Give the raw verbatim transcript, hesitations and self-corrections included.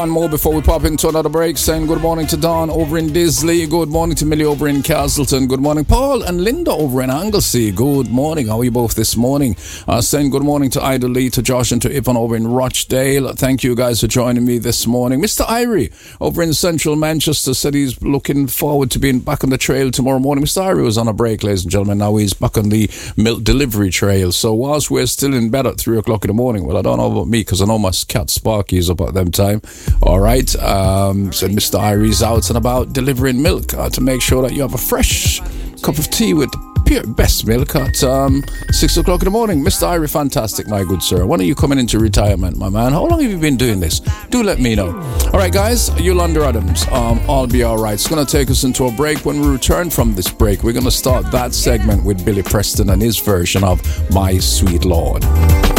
One more before we pop into another break, saying good morning to Don over in Disley, good morning to Millie over in Castleton, good morning Paul and Linda over in Anglesey, good morning, how are you both this morning? Uh, saying good morning to Ida Lee, to Josh and to Yvonne over in Rochdale. Thank you guys for joining me this morning. Mister Irie over in central Manchester said he's looking forward to being back on the trail tomorrow morning. Mister Irie was on a break, ladies and gentlemen, now he's back on the milk delivery trail, so whilst we're still in bed at three o'clock in the morning, well I don't know about me because I know my cat Sparky is up at them time. Alright, um, so Mister Irie's out and about delivering milk uh, to make sure that you have a fresh cup of tea with pure best milk at um, six o'clock in the morning. Mister Irie, fantastic, my good sir. When are you coming into retirement, my man? How long have you been doing this? Do let me know. Alright guys, Yolanda Adams, um, I'll be alright. It's going to take us into a break. When we return from this break, we're going to start that segment with Billy Preston and his version of My Sweet Lord.